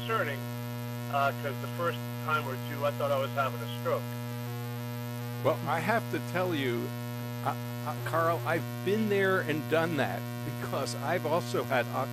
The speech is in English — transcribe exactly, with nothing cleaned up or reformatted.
concerning because the first time or two I thought I was having a stroke. Well, I have to tell you, uh, uh, Carl, I've been there and done that because I've also had